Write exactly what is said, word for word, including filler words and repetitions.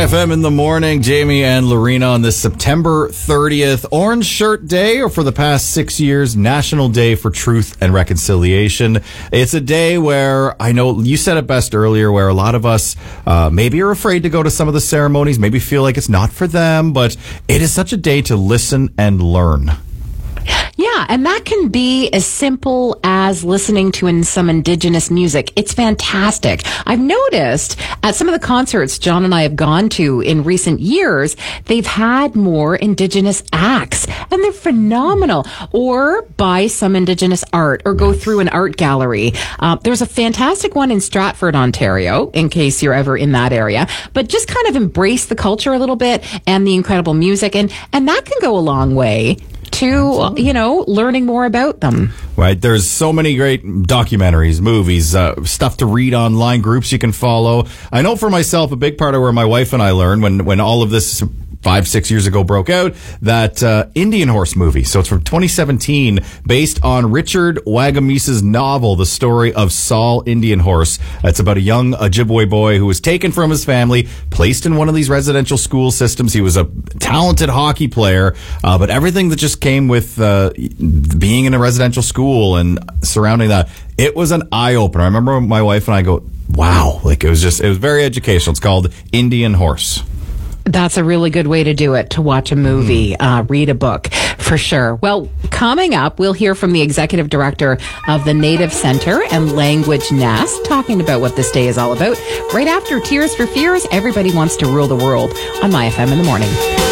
F M in the morning, Jamie and Lorena on this September thirtieth, Orange Shirt Day, or for the past six years, National Day for Truth and Reconciliation. It's a day where, I know you said it best earlier, where a lot of us uh, maybe are afraid to go to some of the ceremonies, maybe feel like it's not for them, but it is such a day to listen and learn. Yeah, and that can be as simple as listening to in some indigenous music. It's fantastic. I've noticed at some of the concerts John and I have gone to in recent years, they've had more indigenous acts, and they're phenomenal. Or buy some indigenous art, or go through an art gallery. Uh, there's a fantastic one in Stratford, Ontario, in case you're ever in that area. But just kind of embrace the culture a little bit and the incredible music, and, and that can go a long way to, Absolutely. you know, learning more about them. Right. There's so many great documentaries, movies, uh, stuff to read online, groups you can follow. I know for myself, a big part of where my wife and I learned when, when all of this five, six years ago broke out, that uh, Indian Horse movie. So it's from twenty seventeen, based on Richard Wagamise's novel, The Story of Saul Indian Horse. It's about a young Ojibwe boy who was taken from his family, placed in one of these residential school systems. He was a talented hockey player, uh, but everything that just came with uh, being in a residential school and surrounding that, it was an eye-opener. I remember my wife and I go, wow, like it was just, it was very educational. It's called Indian Horse. That's a really good way to do it, to watch a movie, mm. uh, read a book, for sure. Well, coming up, we'll hear from the executive director of the Native Center and Language Nest, talking about what this day is all about. Right after Tears for Fears, Everybody Wants to Rule the World on My F M in the Morning.